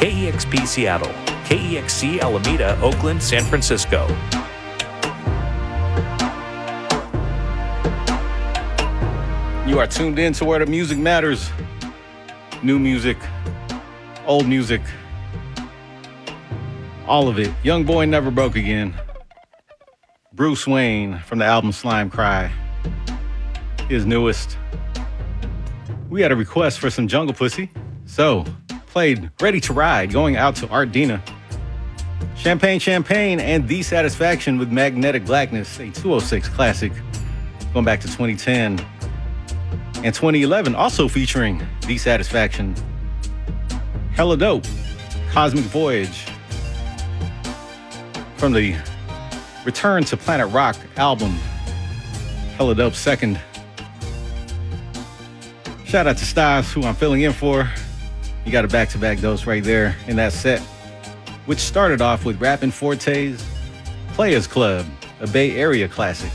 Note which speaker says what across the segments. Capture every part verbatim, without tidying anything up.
Speaker 1: K E X P Seattle, K E X C Alameda, Oakland, San Francisco.
Speaker 2: You are tuned in to where the music matters. New music, old music, all of it. Young Boy Never Broke Again. Bruce Wayne from the album Slime Cry, his newest. We had a request for some Jungle Pussy, so played Ready to Ride, going out to Art Dina. Champagne Champagne and The Satisfaction with Magnetic Blackness, a two oh six classic, going back to twenty ten. And twenty eleven, also featuring The Satisfaction. Hella Dope, Cosmic Voyage, from the Return to Planet Rock album, Hella Dope's second. Shout out to Styles, who I'm filling in for. You got a back-to-back dose right there in that set, which started off with Rappin' Forte's Players Club, a Bay Area classic.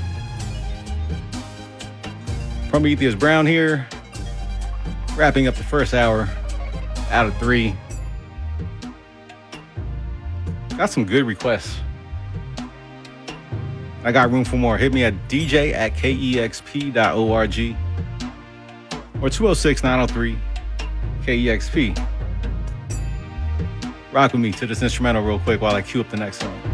Speaker 2: Prometheus Brown here, wrapping up the first hour out of three. Got some good requests. I got room for more. Hit me at D J at K E X P dot org or two oh six, nine oh three, K E X P. Rock with me to this instrumental real quick while I cue up the next song.